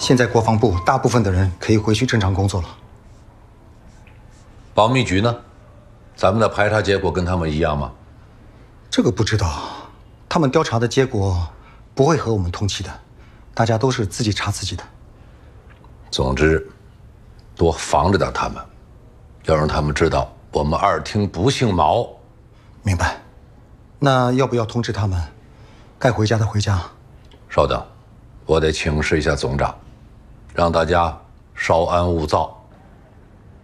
现在国防部大部分的人可以回去正常工作了。 保密局呢？咱们的排查结果跟他们一样吗？ 这个不知道，他们调查的结果不会和我们通气的，大家都是自己查自己的。 总之，多防着点他们，要让他们知道我们二厅不姓毛。 明白。那要不要通知他们，该回家的回家？ 稍等，我得请示一下总长，让大家稍安勿躁。